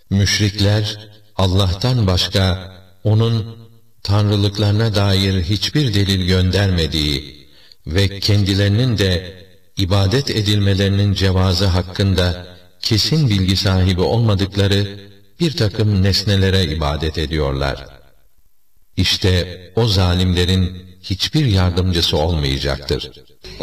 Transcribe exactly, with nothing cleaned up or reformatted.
Müşrikler, Allah'tan başka, onun tanrılıklarına dair hiçbir delil göndermediği ve kendilerinin de ibadet edilmelerinin cevazı hakkında kesin bilgi sahibi olmadıkları bir takım nesnelere ibadet ediyorlar. İşte o zalimlerin hiçbir yardımcısı olmayacaktır.